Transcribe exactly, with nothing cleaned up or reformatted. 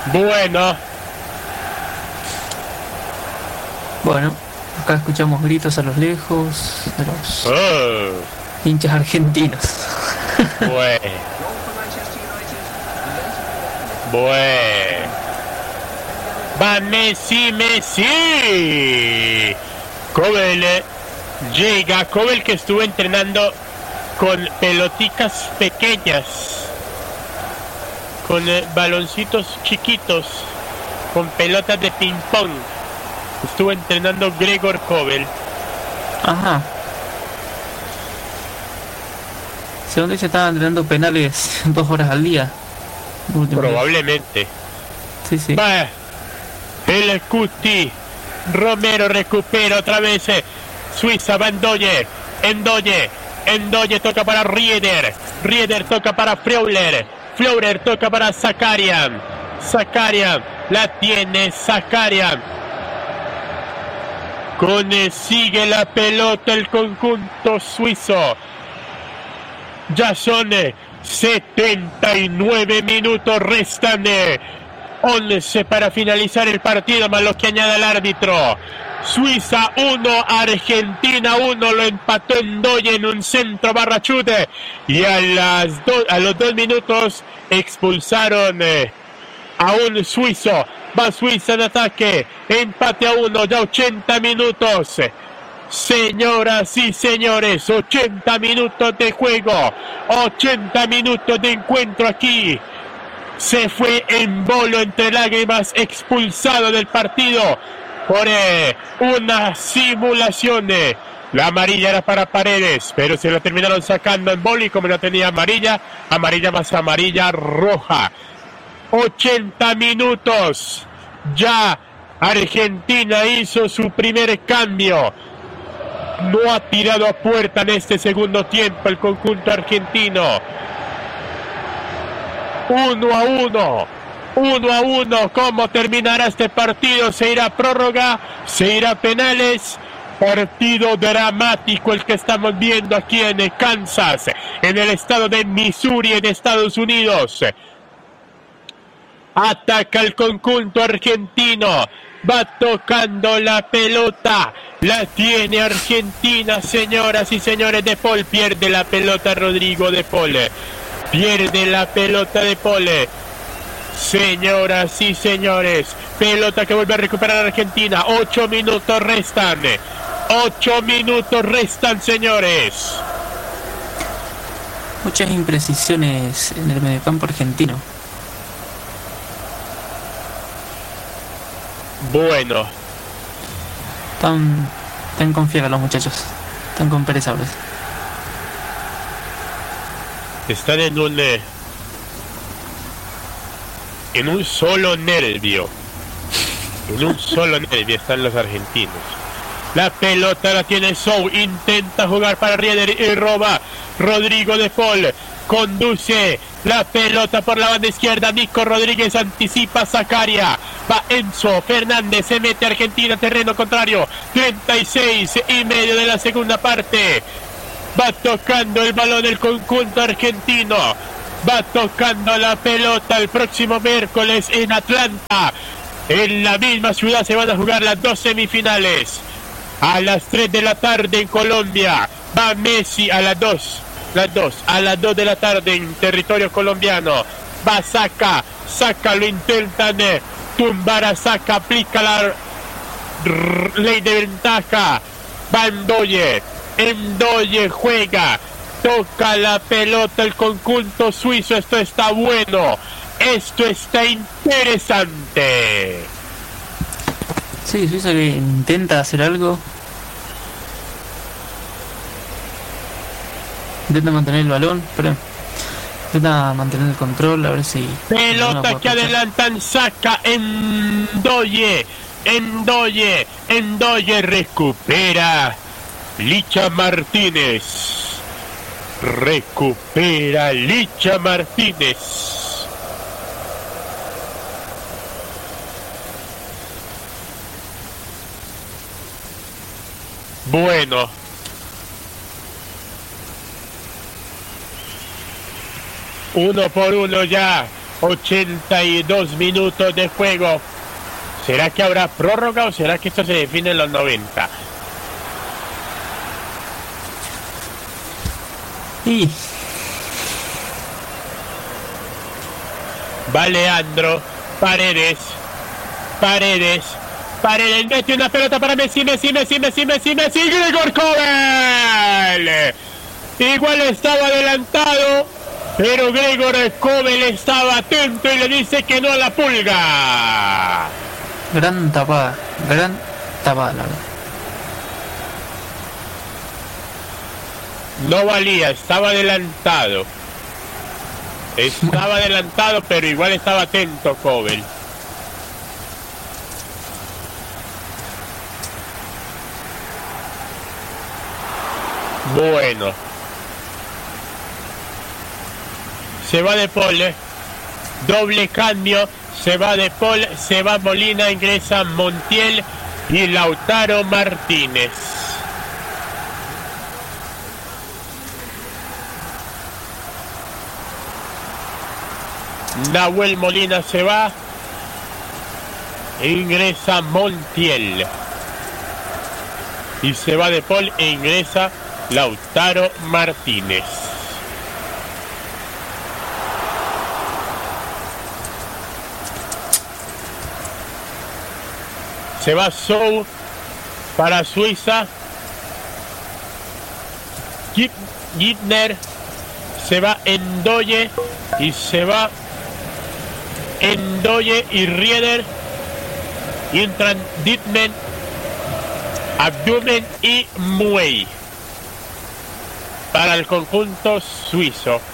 Bueno. Bueno, acá escuchamos gritos a lo lejos de los Oh. hinchas argentinos. Bueno. Bueno. Va Messi, Messi. Kobel llega. Kobel que estuvo entrenando con peloticas pequeñas, con eh, baloncitos chiquitos, con pelotas de ping pong. Estuvo entrenando Gregor Kobel. Ajá. Según dice, estaban entrenando penales dos horas al día. Probablemente. Sí, sí. Va el Cuti. Romero recupera otra vez. Suiza va Endoye. Endoye. Endoye toca para Rieder. Rieder toca para Freuler. Freuler toca para Zakarian. Zakarian. La tiene Zakarian. Consigue la pelota el conjunto suizo. Ya son setenta y nueve minutos restan. once para finalizar el partido, más lo que añade el árbitro. Suiza uno, Argentina uno, lo empató Endoye en un centro barrachute. Y a, las do, a los dos minutos expulsaron eh, a un suizo. Va Suiza en ataque, empate a uno, ya ochenta minutos. Señoras y señores, ochenta minutos de juego, ochenta minutos de encuentro aquí. Se fue en bolo entre lágrimas, expulsado del partido por eh, una simulación. Eh. La amarilla era para Paredes, pero se la terminaron sacando en bolo y como no tenía amarilla, amarilla más amarilla, roja. ochenta minutos, ya Argentina hizo su primer cambio. No ha tirado a puerta en este segundo tiempo el conjunto argentino. Uno a uno. Uno a uno. ¿Cómo terminará este partido? ¿Se irá a prórroga? ¿Se irá a penales? Partido dramático el que estamos viendo aquí en Kansas, en el estado de Missouri, en Estados Unidos. Ataca el conjunto argentino. Va tocando la pelota. La tiene Argentina, señoras y señores. De Paul pierde la pelota. Rodrigo De Paul pierde la pelota. De Paul. Señoras y señores, pelota que vuelve a recuperar Argentina. Ocho minutos restan. Ocho minutos restan, señores. Muchas imprecisiones en el mediocampo argentino. Bueno. Están, están confiados los muchachos. Están con pereza ahora. Están en un... Eh, en un solo nervio. En un solo nervio están los argentinos. La pelota la tiene Sou. Intenta jugar para Rieder y roba. Rodrigo De Paul conduce la pelota por la banda izquierda. Nico Rodríguez anticipa Zakaria. Va Enzo Fernández. Se mete Argentina, terreno contrario. treinta y seis y medio de la segunda parte. Va tocando el balón el conjunto argentino. Va tocando la pelota el próximo miércoles en Atlanta. En la misma ciudad se van a jugar las dos semifinales. A las tres de la tarde en Colombia. Va Messi a las dos. Las dos. A las dos de la tarde en territorio colombiano. Va Saka. Saka lo intentan eh, tumbar a Saka. Aplica la r- ley de ventaja. Va Endoye. Endoye juega. Toca la pelota el conjunto suizo. Esto está bueno. Esto está interesante. Sí, Suiza que intenta hacer algo. Intenta mantener el balón, pero intenta mantener el control, a ver si... Pelota que adelantan, saca Endoye. Endoye. Endoye recupera. Licha Martínez. Recupera Licha Martínez. Bueno. Uno por uno ya. ochenta y dos minutos de juego. ¿Será que habrá prórroga o será que esto se define en los noventa? Y Va Leandro Paredes. Paredes. Paredes mete una pelota para Messi, Messi, Messi, Messi, Messi, Messi. Gregor Kobel. Igual estaba adelantado, pero Gregor Kobel estaba atento y le dice que no a la pulga. gran tapada, gran tapada, la verdad. No valía, estaba adelantado. Estaba adelantado, pero igual estaba atento Kobel. Bueno. Se va De Paul. ¿eh? Doble cambio. Se va De Paul, se va Molina, ingresa Montiel y Lautaro Martínez. Nahuel Molina se va. Ingresa Montiel. Y se va De Paul e ingresa Lautaro Martínez. Se va Sou para Suiza. Gitner. Se va Endoye. Y se va Endoye y Rieder. Entran Dittmen, Abdumen y Muey para el conjunto suizo.